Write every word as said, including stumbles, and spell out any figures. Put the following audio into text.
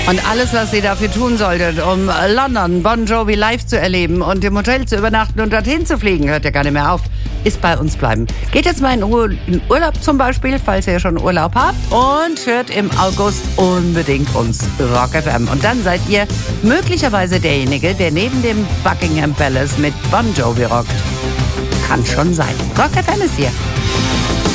Und alles, was ihr dafür tun solltet, um London, Bon Jovi live zu erleben und im Hotel zu übernachten und dorthin zu fliegen, hört ja gar nicht mehr auf, ist bei uns bleiben. Geht jetzt mal in, Ur- in Urlaub zum Beispiel, falls ihr schon Urlaub habt, und hört im August unbedingt uns Rock F M. Und dann seid ihr möglicherweise derjenige, der neben dem Buckingham Palace mit Bon Jovi rockt. Kann schon sein. Rock F M ist hier.